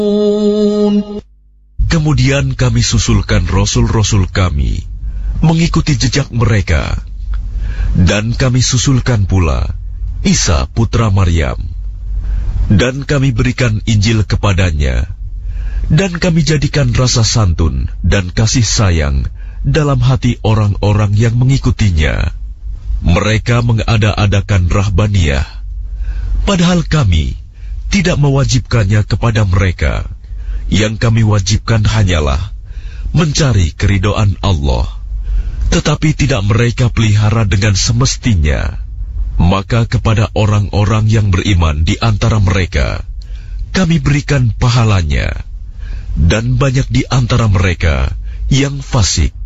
Kemudian kami susulkan rasul-rasul kami mengikuti jejak mereka, dan kami susulkan pula Isa putra Maryam, dan kami berikan Injil kepadanya, dan kami jadikan rasa santun dan kasih sayang dalam hati orang-orang yang mengikutinya. Mereka mengada-adakan rahbaniyah, padahal kami tidak mewajibkannya kepada mereka. Yang kami wajibkan hanyalah mencari keridhaan Allah, tetapi tidak mereka pelihara dengan semestinya. Maka kepada orang-orang yang beriman di antara mereka, kami berikan pahalanya, dan banyak di antara mereka yang fasik.